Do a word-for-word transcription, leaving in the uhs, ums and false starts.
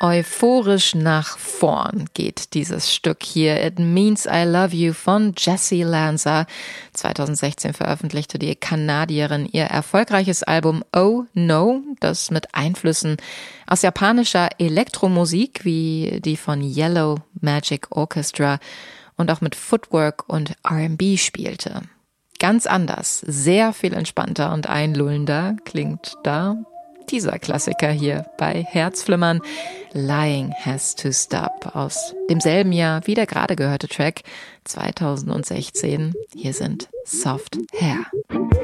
Euphorisch nach vorn geht dieses Stück hier. It Means I Love You von Jessie Lanza. zweitausendsechzehn veröffentlichte die Kanadierin ihr erfolgreiches Album Oh No, das mit Einflüssen aus japanischer Elektromusik wie die von Yellow Magic Orchestra und auch mit Footwork und R and B spielte. Ganz anders, sehr viel entspannter und einlullender klingt da dieser Klassiker hier bei Herzflimmern, Lying Has to Stop, aus demselben Jahr wie der gerade gehörte Track zweitausendsechzehn. Hier sind Soft Hair.